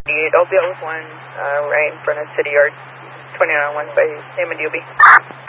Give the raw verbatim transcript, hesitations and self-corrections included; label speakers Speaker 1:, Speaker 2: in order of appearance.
Speaker 1: I'll be out with one uh, right in front of City Yard, twenty-nine oh one by Name and D O B.